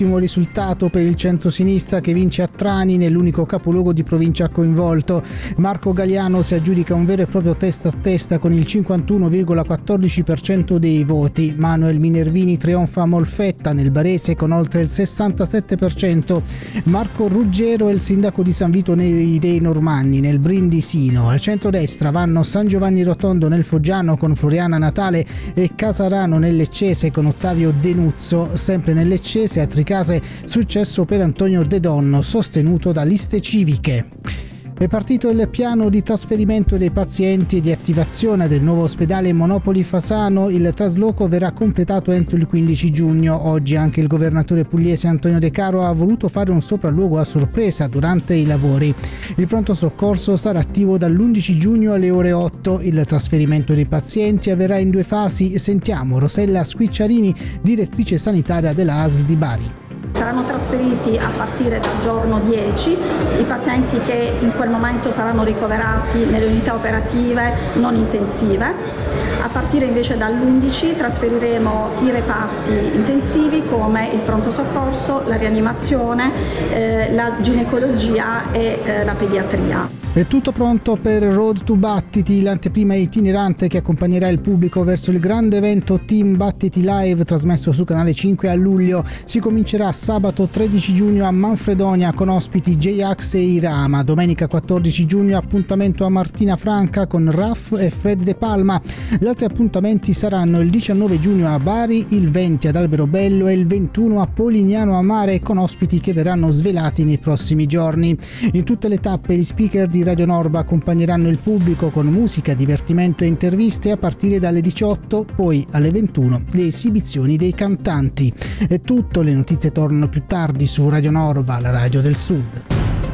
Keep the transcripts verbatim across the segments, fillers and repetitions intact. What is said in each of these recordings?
ottimo risultato per il centrosinistra che vince a Trani nell'unico capoluogo di provincia coinvolto. Marco Galliano si aggiudica un vero e proprio testa a testa con il cinquantuno virgola quattordici per cento dei voti. Manuel Minervini trionfa a Molfetta nel Barese con oltre il sessantasette per cento. Marco Ruggero è il sindaco di San Vito dei Normanni nel Brindisino. Al centrodestra vanno San Giovanni Rotondo nel Foggiano con Floriana Natale e Casarano nel Leccese con Ottavio Denuzzo. Sempre nel Leccese a Tricase successo per Antonio De Donno sostenuto da liste civiche. È partito il piano di trasferimento dei pazienti e di attivazione del nuovo ospedale Monopoli Fasano. Il trasloco verrà completato entro il quindici giugno. Oggi anche il governatore pugliese Antonio De Caro ha voluto fare un sopralluogo a sorpresa durante i lavori. Il pronto soccorso sarà attivo dall'undici giugno alle ore otto. Il trasferimento dei pazienti avverrà in due fasi. Sentiamo Rosella Squicciarini, direttrice sanitaria della A S L di Bari. Saranno trasferiti a partire dal giorno dieci i pazienti che in quel momento saranno ricoverati nelle unità operative non intensive. A partire invece dall'undici trasferiremo i reparti intensivi come il pronto soccorso, la rianimazione, eh, la ginecologia e eh, la pediatria. È tutto pronto per Road to Battiti, l'anteprima itinerante che accompagnerà il pubblico verso il grande evento Team Battiti Live trasmesso su Canale cinque a luglio. Si comincerà sabato tredici giugno a Manfredonia con ospiti J-Ax e Irama. Domenica quattordici giugno appuntamento a Martina Franca con Raff e Fred De Palma. Gli altri appuntamenti saranno il diciannove giugno a Bari, il venti ad Alberobello e il ventuno a Polignano a Mare con ospiti che verranno svelati nei prossimi giorni. In tutte le tappe gli speaker di Radio Norba accompagneranno il pubblico con musica, divertimento e interviste a partire dalle diciotto, poi alle ventuno le esibizioni dei cantanti. È tutto, le notizie tornano più tardi su Radio Norba, la radio del Sud.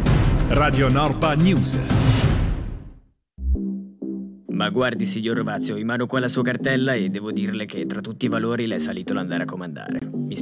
Radio Norba News. Ma guardi, signor Rovazio, in mano qua la sua cartella e devo dirle che tra tutti i valori le è salito l'andare a comandare. Mi